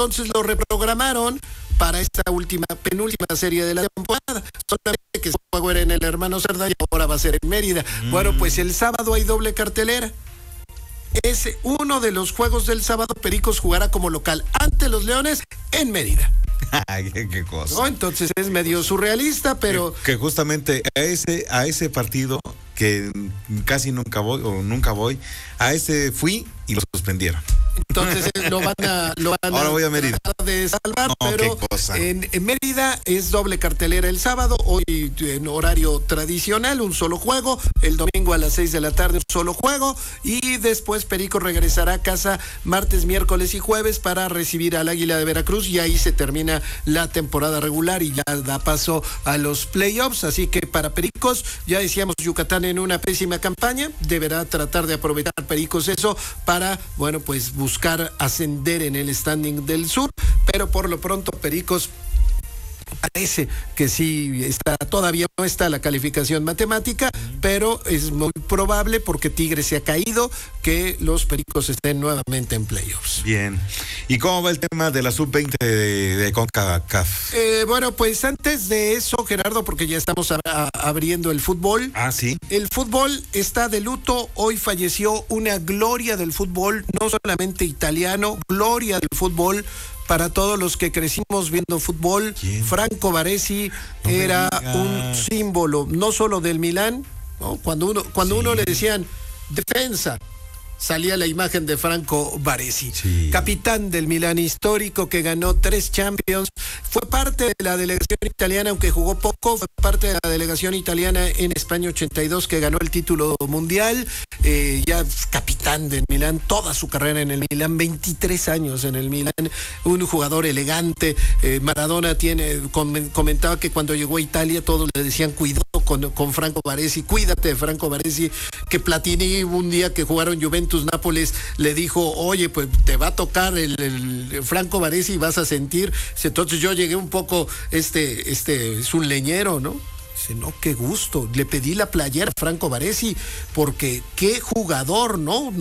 entonces lo reprogramaron para esta penúltima serie de la temporada. Solamente que ese juego era en el Hermano Cerdá y ahora va a ser en Mérida. Bueno, pues el sábado hay doble cartelera. Es uno de los juegos del sábado. Pericos jugará como local ante los Leones en Mérida. Ay, qué cosa. ¿No? Entonces es medio surrealista, pero que justamente a ese partido que casi nunca voy, a ese fui y lo suspendieron. Entonces lo van Ahora voy a Mérida. Tratar de salvar, no, pero en Mérida es doble cartelera el sábado, hoy en horario tradicional, un solo juego, el domingo a las 6 de la tarde un solo juego, y después Pericos regresará a casa martes, miércoles y jueves para recibir al Águila de Veracruz, y ahí se termina la temporada regular y ya da paso a los playoffs. Así que para Pericos, ya decíamos, Yucatán en una pésima campaña, deberá tratar de aprovechar Pericos eso para, bueno, pues buscar ascender en el standing del sur, pero por lo pronto Pericos parece que sí está, todavía no está la calificación matemática, pero es muy probable, porque Tigres se ha caído, que los Pericos estén nuevamente en playoffs. Bien. ¿Y cómo va el tema de la sub-20 de CONCACAF? Bueno, pues antes de eso, Gerardo, porque ya estamos abriendo el fútbol. Ah, sí. El fútbol está de luto. Hoy falleció una gloria del fútbol, no solamente italiano, gloria del fútbol. Para todos los que crecimos viendo fútbol, ¿quién? Franco Baresi era un símbolo, no solo del Milán, ¿no? Cuando uno le decían defensa, salía la imagen de Franco Baresi, sí. Capitán del Milán histórico que ganó 3 Champions, fue parte de la delegación italiana, aunque jugó poco, fue parte de la delegación italiana en España 82 que ganó el título mundial, ya capitán del Milán, toda su carrera en el Milán, 23 años en el Milán, un jugador elegante. Maradona comentaba que cuando llegó a Italia todos le decían cuidado con Franco Baresi, cuídate de Franco Baresi, que Platini un día que jugaron Juventus Nápoles le dijo, oye, pues te va a tocar el Franco Baresi y vas a sentir. Entonces yo llegué un poco, es un leñero, ¿no? Dice, no, qué gusto, le pedí la playera a Franco Baresi, porque qué jugador, ¿no?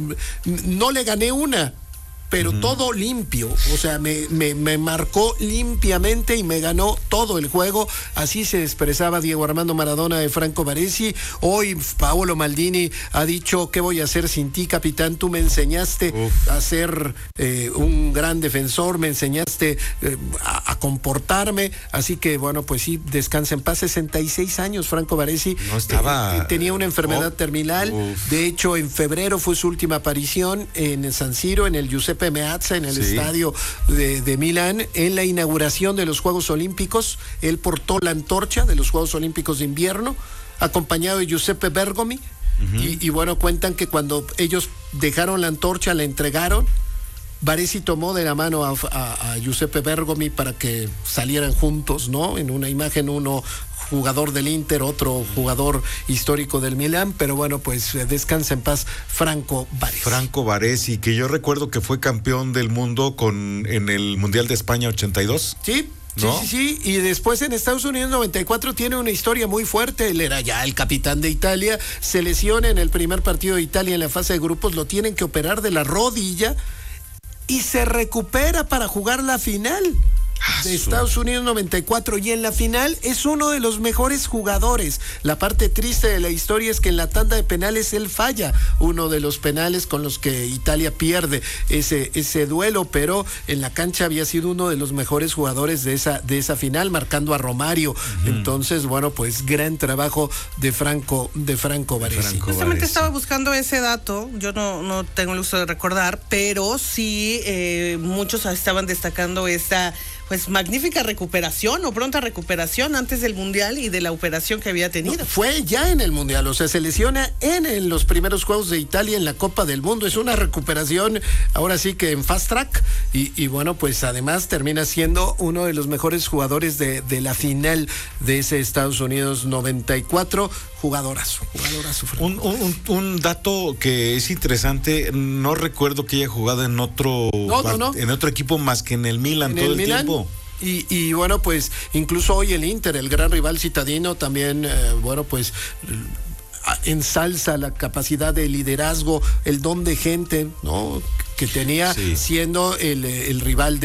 No le gané una, pero todo limpio, o sea, me marcó limpiamente y me ganó todo el juego. Así se expresaba Diego Armando Maradona de Franco Baresi. Hoy Paolo Maldini ha dicho, ¿qué voy a hacer sin ti, capitán? Tú me enseñaste a ser un gran defensor, me enseñaste a comportarme, así que bueno, pues sí, descansa en paz. 66 años Franco Baresi, no estaba, tenía una enfermedad terminal. De hecho, en febrero fue su última aparición en San Siro, en el Giuseppe Meazza, en el estadio de Milán, en la inauguración de los Juegos Olímpicos. Él portó la antorcha de los Juegos Olímpicos de invierno, acompañado de Giuseppe Bergomi, y bueno, cuentan que cuando ellos dejaron la antorcha, la entregaron, Baresi tomó de la mano a Giuseppe Bergomi para que salieran juntos, ¿no? En una imagen, uno jugador del Inter, otro jugador histórico del Milán, pero bueno, pues descansa en paz Franco Baresi. Franco Baresi, que yo recuerdo que fue campeón del mundo en el Mundial de España 82. Sí. ¿No? Sí, y después en Estados Unidos 94 tiene una historia muy fuerte. Él era ya el capitán de Italia, se lesiona en el primer partido de Italia en la fase de grupos, lo tienen que operar de la rodilla y se recupera para jugar la final de Estados Unidos 94, y en la final es uno de los mejores jugadores. La parte triste de la historia es que en la tanda de penales él falla uno de los penales con los que Italia pierde ese duelo, pero en la cancha había sido uno de los mejores jugadores de esa final, marcando a Romario. Entonces, bueno, pues gran trabajo de Franco Baresi. Justamente estaba buscando ese dato, yo no tengo el uso de recordar, pero sí muchos estaban destacando esta pues magnífica recuperación o pronta recuperación antes del Mundial y de la operación que había tenido. No, fue ya en el Mundial, o sea, se lesiona en los primeros Juegos de Italia en la Copa del Mundo. Es una recuperación ahora sí que en fast track, y bueno, pues además termina siendo uno de los mejores jugadores de la final de ese Estados Unidos 94. Jugadorazo. Un dato que es interesante, no recuerdo que haya jugado en otro en otro equipo más que en el Milan todo el tiempo. Y bueno, pues incluso hoy el Inter, el gran rival citadino, también bueno, pues ensalza la capacidad de liderazgo, el don de gente, ¿no?, que tenía siendo el rival